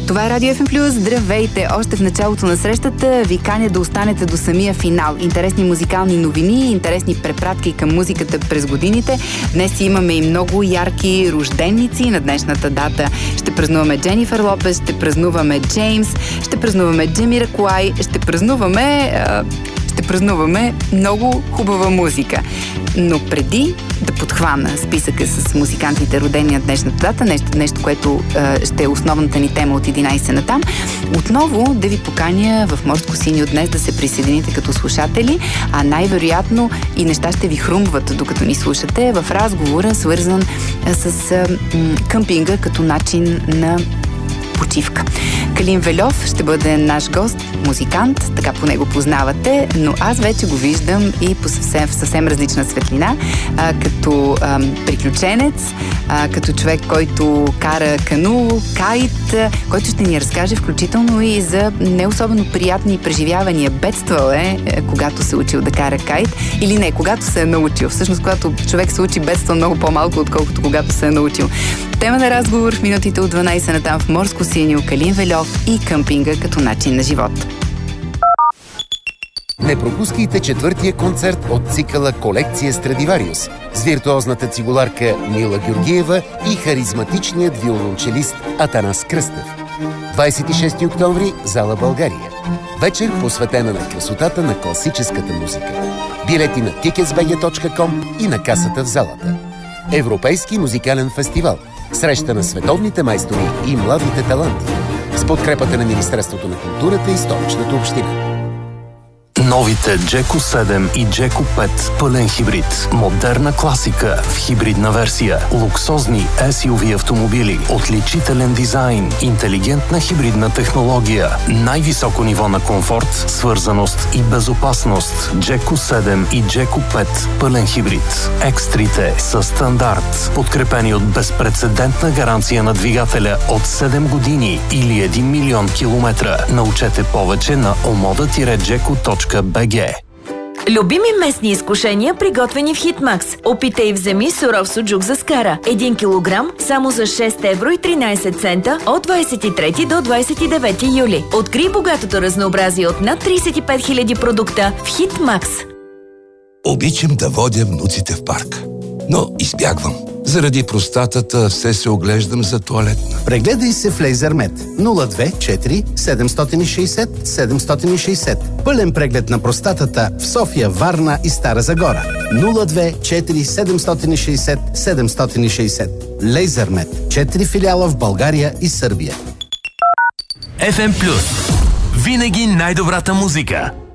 Това е Радио FM+. Здравейте! Още в началото на срещата ви каня да останете до самия финал. Интересни музикални новини, интересни препратки към музиката през годините. Днес имаме и много ярки рожденици на днешната дата. Ще празнуваме Дженифър Лопес, ще празнуваме Джеймс, ще празнуваме Джамирокуай, ще празнуваме много хубава музика. Но преди да подхвана списъка с музикантите, родени на днешната дата, нещо, което ще е основната ни тема от 11 натам, отново да ви поканя в Морско синьо днес да се присъедините като слушатели, а най-вероятно и неща ще ви хрумват, докато ни слушате, в разговора, свързан с къмпинга като начин на почивка. Калин Вельов ще бъде наш гост, музикант, така поне го познавате, но аз вече го виждам и в съвсем различна светлина, като приключенец, като човек, който кара кану, кайт, който ще ни разкаже включително и за не особено приятни преживявания. Бедствал когато се учил да кара кайт, или не, когато се е научил. Всъщност, когато човек се учи, бедства много по-малко, отколкото когато се е научил. Тема на разговор в минутите от 12 натам в Морско синьо, Калин Вельов и къмпинга като начин на живот. Не пропускайте четвъртия концерт от цикъла Колекция Страдивариус с виртуозната цигуларка Мила Георгиева и харизматичният виолончелист Атанас Кръстев. 26 октомври, зала България. Вечер посветена на красотата на класическата музика. Билети на ticketsbg.com и на касата в залата. Европейски музикален фестивал. Среща на световните майстори и младите таланти. С подкрепата на Министерството на културата и Столичната община. Новите Джеко 7 и Джеко 5 пълен хибрид. Модерна класика в хибридна версия. Луксозни SUV автомобили. Отличителен дизайн. Интелигентна хибридна технология. Най-високо ниво на комфорт, свързаност и безопасност. Джеко 7 и Джеко 5 пълен хибрид. Екстрите са стандарт. Подкрепени от безпрецедентна гаранция на двигателя от 7 години или 1 милион километра. Научете повече на omoda-jeko.bg. Любими местни изкушения, приготвени в Хитмакс. Опитай и вземи суров суджук за скара. 1 килограм само за 6 евро и 13 цента от 23 до 29 юли. Открий богатото разнообразие от над 35 000 продукта в Хитмакс. Обичам да водя внуците в парк, но избягвам. Заради простатата все се оглеждам за тоалетна. Прегледай се в Лейзермет 02 4 760 760. Пълен преглед на простатата в София, Варна и Стара Загора. 02 4 760 760. Лейзермет. 4 филиала в България и Сърбия. FM+. Винаги най-добрата музика.